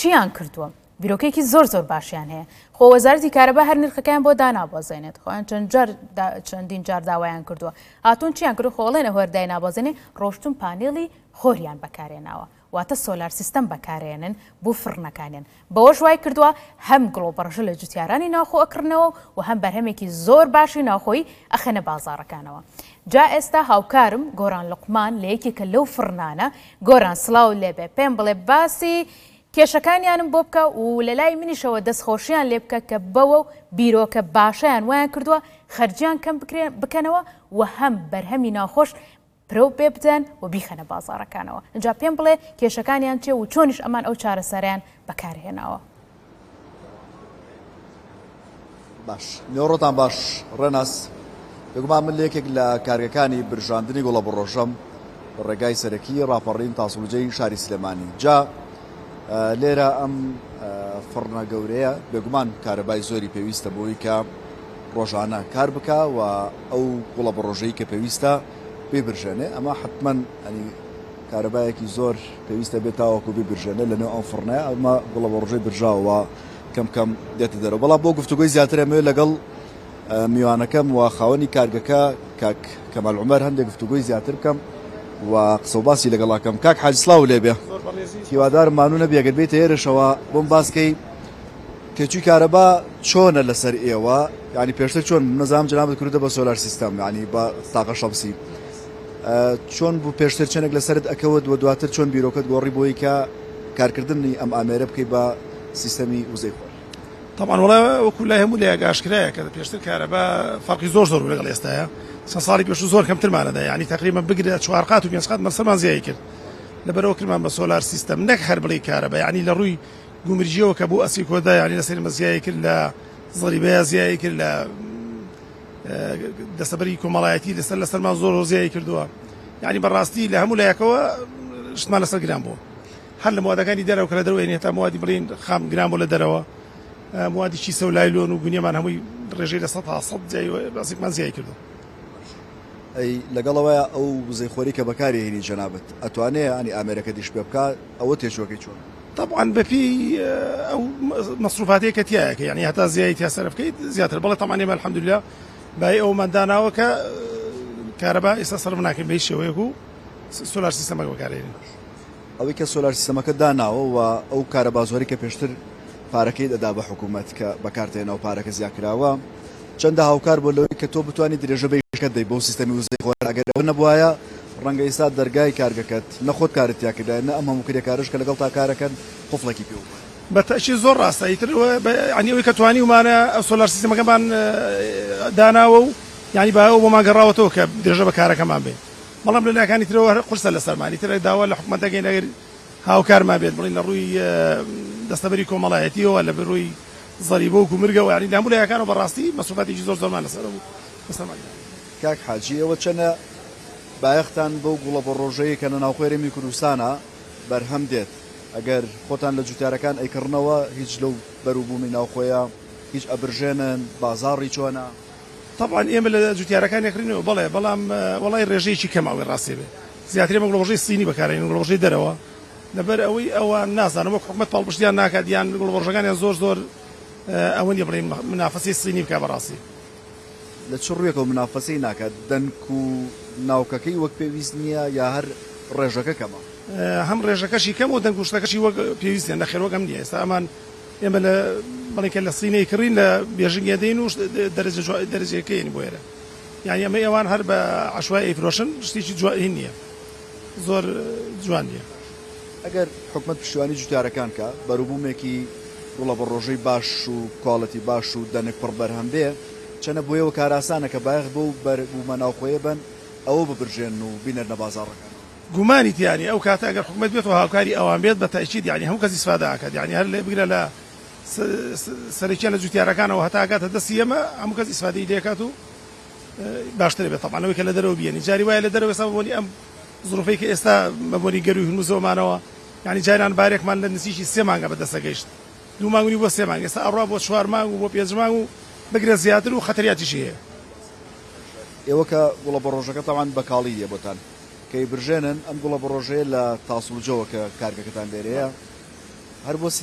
چیان کردووە بیرۆکێکی زۆر باشیان هەیە خۆ وەزارەتی کارەبا هەر نرخەکەیان بۆ دانابۆزێنێت خۆیان چەندین جار داوایان کردووە هاتوون چیان کردو خۆڵێنە هۆردای نابۆزێنێ ڕۆشتون پانێڵی خۆریان بەکارێناوە واتە سۆلار سیستەم بەکارێنن بۆ فڕنەکانیان بەوەش وای کردووە هەم گڵۆپەڕژە لە جوتیارانی ناوخۆ ئەکردنەوە و هەم بەرهەمێکی زۆر باشی ناوخۆی ئەخەنە بازاڕەکانەوە جا ئێستا هاوکارم گۆران لوقمان لە یەکێکە لەو فڕنانە گۆران سڵاو لێبێ پێم بڵێ باسی کێشەکانیانم بۆ بکە و لە لای منیشەوە دەستخۆشیان لێ بکە کە بەوە بیرۆکە باشیان وایان کردووە خەرجیان کەم بکەنەوە و هەم بەرهەمی ناخۆش پرۆ پێ بدەن و بیخەنە بازاڕەکانەوە اینجا پێم بڵێ کێشەکانیان چێ و چۆنیش ئەمان ئەو چارەسەریان بەکارهێناوە. باش نێوڕۆتان باش ڕێناس دەگومان من لێکێک لە کارگەکانی برژاندنی گوڵە بڕۆژەم ڕێگای سەرەکی ڕاپەڕین تاسوولجەی شاری سلێمانی جا لێرە ئەم فڕنە گەورەیە بێگومان کارەبای زۆری پێویستە بۆی کە ڕۆژانە کار بکە و ئەو گوڵە بڕۆژەی کە پێویستە ببرژێنێ ئەمە حتمما ئەنی کارەبایەکی زۆر پێویستە بێت تاوەکو ببرژێنێ لەنێو ئەم فڕنەیە ئەمە گوڵە بڕۆژەی برژاوە کەم کەم دێتە دەرەوە بەڵام بۆ گفتوگۆی زیاتر ئەمەوێت لەگەڵ میوانەکەم و خاوەنی کارگەکە کاک کەمال عومەر هەندێک گفتوگۆی زیاتر بکەم و قسە و باسی لەگەڵاکەم کاک حاجی سڵاو لێبێ هیوادارم مانوو نەبێ ئەگەر بێتە ئێرەشەوە بۆم باسکەی تێچووی کارەبا چۆنە لەسەر ئێوە ینی پێشتر چۆن نەزانم جنابەت کردە بە سۆلار سیستەم ینی بە تاقە شەمسی چۆن بوو پێشتر چەندێک لەسەرت ئەکەوت و دواتر چۆن بیرۆکەت گۆڕی بۆی کە کارکردنی ئەم ئامێرە بکەی بە سیستەمی وزەی خۆر طبعا وڵای وەکو لای هەموو لە ئاگاشکرایە کە پێشتر کارەبا فەرقی زۆر لەگەڵ ئێستاە چەند ساڵی پێش زۆر کەمترمانەدا ینی تقریبا بگرێت 4 قات و 5 قات مەسەمان زیای کرد لەبەرەوە کردمان بە سۆلار سیستەم نەک هەر بڵێ کارەبا ینی لە ڕووی گومرجیەوە کە بۆ ئەسی کۆدا ینی لەسەر مەزیای کرد لە زەریبەیە زیای کرد لە دەسەبەری کۆمەڵایەتی لەسەرمان زۆر زیای کردووە ینی بەڕاستی لە هەموو لایەکەوە شتمان لەسەر گران بووە هەر لە موادەکانی دەرەوە کە لە دەرەوە هێنێت تا موادی بڵین خام گران بۆ لە دەرەوە موادی چیسە و لایلۆن و گونیەمان هەمووی ڕێژەی لە 100 جای باسێکمان زیای کردو ئەی لەگەڵەوەیە ئەو وزەی خۆری کە بەکاری هێنی جەنابەت ئەتوانێت ئەنی ئامێرەکە دیش پێ بکات ئەوە تێشوەکەی چۆن طبعا بەپی ئەو مەصروفاتەیە کە تایەکە ینی هەتا زیایی تا سەرف بکەیت زیاتر بەڵێ طبعا ئێمە الحەمدولله بای ئەومان داناوە کە کارەبا ئێستا سەرف ناکەین بە هیچ شێوەیەک و سۆلار سیستەمەکە بەکارهێنین ئەوەی کە سۆلار سیستەمەکە داناوە و ئەو کارەبا زۆری کە پێشتر پارەکەی دەدا بە حکوومەت کە بەکارتێنەوە پارەکە زیاکراوە چەندە هاوکار بۆ لەوەی کە تۆ بتوانانی درێژە بەیشکە دەی بۆ سیستەمی وزەی خۆر ئەگەر ئەوە نەبوایە ڕەنگە ئێستا دەرگای کارگەکەت نەخۆت کارت تیاکردا نە ئەم هەموو کرێکارش کە لەگەڵ تا کارەکەن قوفڵێکی پێ بەتەشی زۆر ڕاستە ئیتر عنی ئەوەی کە توانی ومانە ئەو سۆلار سیستەمەکەمان داناوە و ینی با ئەو بۆمان گەڕاوەتەوە کە درێژە بە کارەکەمان بێ بەڵام لە لایەکانی ترەوە قورسە لەسەرمانی تر داوا لە حکوومەتەکەی ئەگەر هاوکارمان بێت بڵین لە ڕووی دەستەبەری کۆمەڵایەتیەوە لە بڕووی زەریبە و کومرگەوە ینی لە هەموو لایەکانەوە بەڕاستی مەسروفاتێکی زۆرمان لەسەرەوە بەسەرمان کاک حاجی ئەوە چەنە بایەختان بەو گوڵە بە ڕۆژەیە کە ناو خوێرەمی کوردستانە بەرهەم دێت ئەگەر خۆتان لە جوتیارەکان ئەیکردنەوە هیچ لەو بەروبوومی ناوخۆیە هیچ ئەبرژێنن بازاڕی چۆنە طبعا ئێمە لە جوتیارەکان یەکڕینەوە بەڵێ بەڵام وەڵای ڕێژەیەکی کەماوی ڕاستی بێ زیاتر ئێمە گوڵەڕۆژەی سینی بەکارێنین گوڵەڕۆژەی دەرەوە لەبەر ئەوەی ئەوە نازانم وەک حکومەت پاڵپشتیان ناکات یان گوڵەڕۆژەکانیان زۆر ئەوەن بڵێن منافەسی سینی بکە بەڕاستی لە چ ڕوویەکەوە منافەسەی ناکات دەنک و ناوکەکەی وەک پێویست نییە یا هەر ڕێژەکە کەمە هەم ڕێژەکەشی کەم و دەنگشتەکەشی وەک پێویستیان لە خێرۆگەم نییە ئێستا ئەمان ئێمە لە بڵێکە لە سینەی کڕین لە بێژنگە دەین و دەرەجەکەیانی بۆ ئێرە یعنی ئەمە ئەوان هەر بە عشوای ئەیفرۆشن شتێکی جوان نییە زۆر جوان نییە ئەگەر حکومەت پشتیوانی جوتیارەکان کە بەروبوومێکی گوڵە بە ڕۆژەی باش و کاڵەتی باش و دەنێک پڕ بەرهەم بێ چەنە بۆیەوە کاراسانە کە بایەخ بۆ بەربوومە ناوخۆیە بن ئەوە ببرژێن و بینەرنە بازاڕەکان گومانی تیانی ئەو کاتە ئەگەر حکومەت بێت و هاوکاری ئەوان بێت بە تاکید یعنی هەموو کەس ئیسفادە ئاکات یعنی هەر لێ بگرە لە سەرکیان لە جوتیارەکانەوە هەتا ئاگاتە دەستی ئێمە هەموو کەس ئیسفادەی لێکات و باشتر بێت طبعا ئەوەی کە لە دەرەوە بێنی جاری وایە لە دەرەوە ئێستا بۆنی ئەم زروفەی کە ئێستا بەبوونی گەروی هەنووزەوەمانەوە یعنی جاران بارێکمان لە نزیکی 3 مانگە بەدەستە گەیشت 2 مانگی بۆ 3 مانگ ئێستا ئەڕوا بۆ 4 مانگ و بۆ 5 مانگ و بگرە زیاتر و خەتەریاتیشی هەیە ئێوە کە گوڵە بە ڕۆژەکە تاوان بەکاڵیە بۆتان کەی برژێنن ئەم گوڵە بە ڕۆژەیە لە تاسوولجەوە کە کارگەکەتان لێرەیە هەر بۆ